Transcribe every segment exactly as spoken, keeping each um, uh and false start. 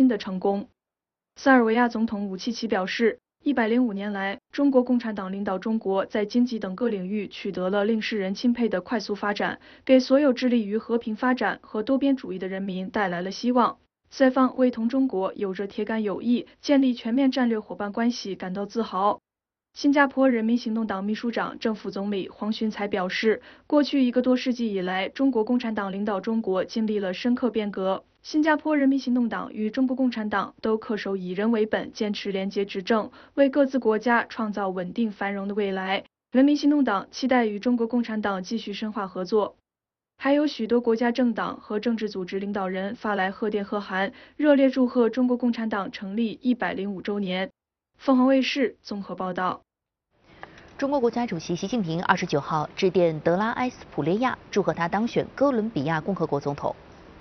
的成功。塞尔维亚总统武契奇表示，一百零五年来，中国共产党领导中国在经济等各领域取得了令世人钦佩的快速发展，给所有致力于和平发展和多边主义的人民带来了希望。塞方为同中国有着铁杆友谊、建立全面战略伙伴关系感到自豪。新加坡人民行动党秘书长、正副总理黄循财表示，过去一个多世纪以来，中国共产党领导中国经历了深刻变革。新加坡人民行动党与中国共产党都恪守以人为本，坚持廉洁执政，为各自国家创造稳定繁荣的未来。人民行动党期待与中国共产党继续深化合作。还有许多国家政党和政治组织领导人发来贺电贺函，热烈祝贺中国共产党成立一百零五周年。凤凰卫视综合报道。 中国国家主席习近平二十九号致电德拉埃斯普列亚，祝贺他当选哥伦比亚共和国总统。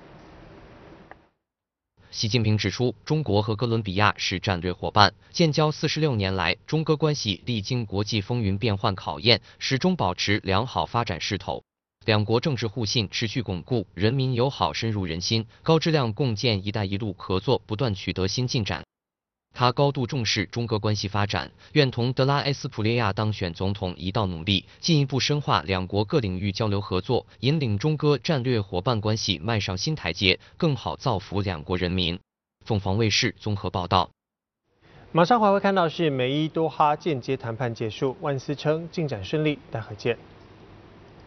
习近平指出，中国和哥伦比亚是战略伙伴，建交四十六年来，中哥关系历经国际风云变幻考验，始终保持良好发展势头。两国政治互信持续巩固，人民友好深入人心，高质量共建“一带一路”合作不断取得新进展。他高度重视中哥关系发展，愿同德拉埃斯普列亚当选总统一道努力，进一步深化两国各领域交流合作，引领中哥战略伙伴关系迈上新台阶，更好造福两国人民。凤凰卫视综合报道。 马上还会看到是美伊多哈间接谈判结束，万斯称进展顺利，待会见。